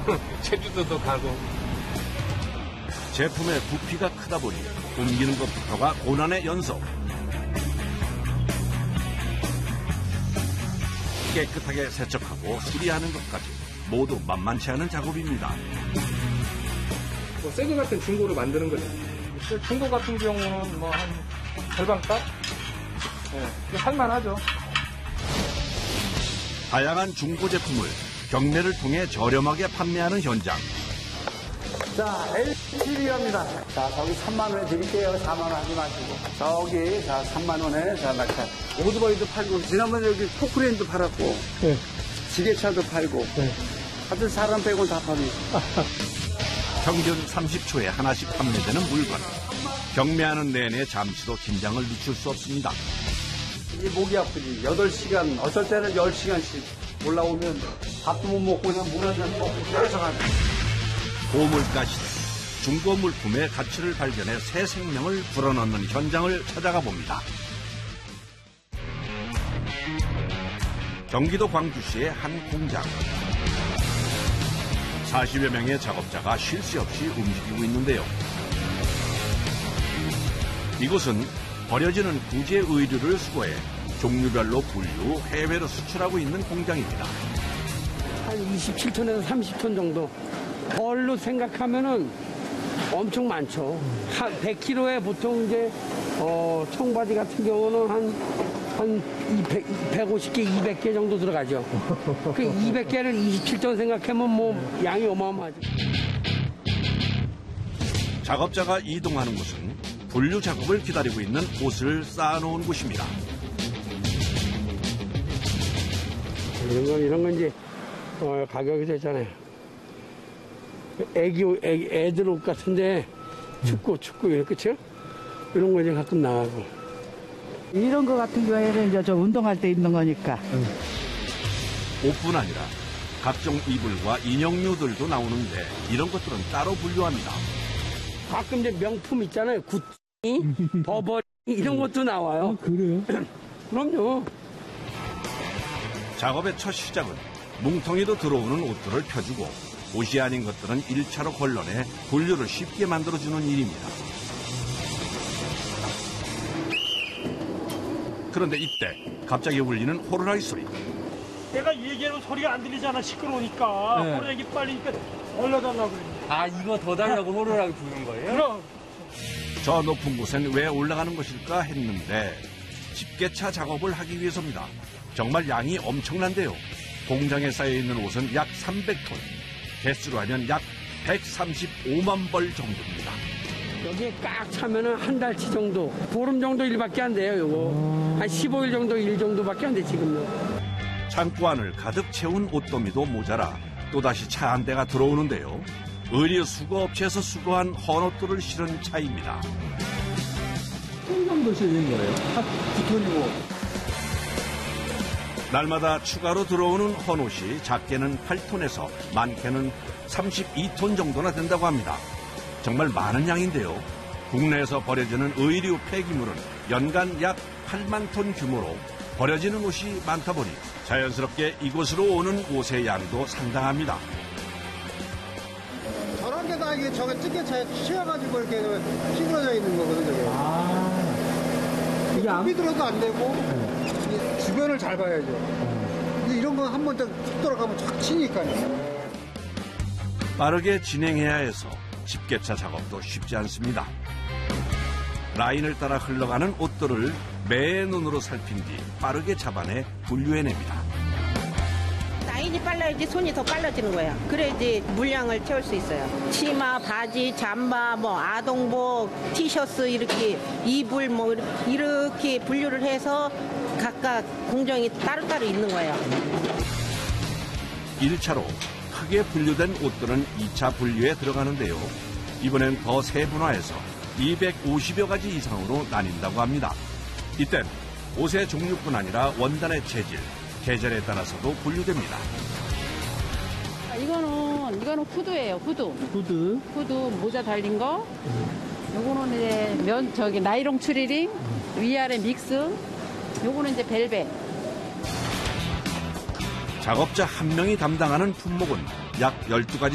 제주도도 가고. 제품의 부피가 크다 보니 옮기는 것부터가 고난의 연속. 깨끗하게 세척하고 수리하는 것까지 모두 만만치 않은 작업입니다. 새거 같은 중고로 만드는 거죠. 중고 같은 경우는 뭐 한 절반값? 네, 할만하죠. 다양한 중고 제품을 경매를 통해 저렴하게 판매하는 현장. 자, LCD입니다. 자, 저기 3만 원에 드릴게요. 4만 원 하지 마시고. 저기, 자, 3만 원에, 자, 낙차. 오토바이도 팔고, 지난번에 여기 포크레인도 팔았고, 네. 지게차도 팔고, 네. 하여튼 사람 빼고는 다 팝니다. 평균 30초에 하나씩 판매되는 물건. 경매하는 내내 잠시도 긴장을 늦출 수 없습니다. 이 목이 아프지. 8시간, 어쩔 때는 10시간씩 올라오면 밥도 못 먹고 그냥 물 한 잔 먹고 계속 하는. 고물가 시대, 중고 물품의 가치를 발견해 새 생명을 불어넣는 현장을 찾아가 봅니다. 경기도 광주시의 한 공장. 40여 명의 작업자가 쉴 새 없이 움직이고 있는데요. 이곳은 버려지는 구제 의류를 수거해 종류별로 분류, 해외로 수출하고 있는 공장입니다. 한 27톤에서 30톤 정도. 벌로 생각하면은 엄청 많죠. 한 100kg에 보통 이제 청바지 같은 경우는 한 150개, 200개 정도 들어가죠. 그 200개를 27톤 생각하면 뭐 양이 어마어마하죠. 작업자가 이동하는 곳은 분류 작업을 기다리고 있는 옷을 쌓아놓은 곳입니다. 이런 건 이제 가격이 되잖아요. 애들 옷 같은데 축구 이렇게 쳐? 이런 거 이제 가끔 나가고. 이런 거 같은 경우에는 이제 좀 운동할 때 입는 거니까. 옷뿐 아니라 각종 이불과 인형류들도 나오는데 이런 것들은 따로 분류합니다. 가끔 이제 명품 있잖아요. 구찌, 버버리 이런 것도 나와요. 그래요? 그럼요. 작업의 첫 시작은 뭉텅이로 들어오는 옷들을 펴주고 옷이 아닌 것들은 1차로 걸러내 분류를 쉽게 만들어주는 일입니다. 그런데 이때 갑자기 울리는 호루라기 소리. 내가 얘기하는 소리가 안 들리잖아. 시끄러우니까. 네. 호루라기 빨리니까 올려달라고 그래. 아, 이거 더 달라고 호루라기 부는 거예요? 그럼. 저 높은 곳엔 왜 올라가는 것일까 했는데 집게차 작업을 하기 위해서입니다. 정말 양이 엄청난데요. 공장에 쌓여있는 옷은 약 300톤. 개수로 하면 약 135만 벌 정도입니다. 여기에 꽉 차면은 한 달치 정도, 보름 정도 일밖에 안 돼요, 요거. 한 15일 정도 일 정도밖에 안 돼, 지금요. 창고 안을 가득 채운 옷더미도 모자라 또다시 차 한 대가 들어오는데요. 의류 수거업체에서 수거한 헌옷들을 실은 차입니다. 톤 정도 실린 거예요? 한 9톤이고. 날마다 추가로 들어오는 헌옷이 작게는 8톤에서 많게는 32톤 정도나 된다고 합니다. 정말 많은 양인데요. 국내에서 버려지는 의류 폐기물은 연간 약 8만 톤 규모로 버려지는 옷이 많다 보니 자연스럽게 이곳으로 오는 옷의 양도 상당합니다. 저런 게 다 이게 저게 찌개차에 씌워가지고 이렇게 찌그러져 있는 거거든요. 아. 이게 안 비들어도 안 되고 주변을 잘 봐야죠. 근데 이런 거 한 번 더 툭 돌아가면 착 치니까요. 빠르게 진행해야 해서 집게차 작업도 쉽지 않습니다. 라인을 따라 흘러가는 옷들을 매의 눈으로 살핀 뒤 빠르게 잡아내 분류해냅니다. 라인이 빨라야지 손이 더 빨라지는 거예요. 그래야지 물량을 채울 수 있어요. 치마, 바지, 잠바, 뭐 아동복, 티셔츠 이렇게 이불 뭐 이렇게 분류를 해서 각각 공정이 따로따로 있는 거예요. 1차로 크게 분류된 옷들은 2차 분류에 들어가는데요. 이번엔 더 세분화해서 250여 가지 이상으로 나뉜다고 합니다. 이땐 옷의 종류뿐 아니라 원단의 재질, 계절에 따라서도 분류됩니다. 이거는 후드예요. 후드 모자 달린 거. 요거는 이제 나이롱 추리링, 위아래 믹스. 요거는 이제 벨벳. 작업자 한 명이 담당하는 품목은 약 12가지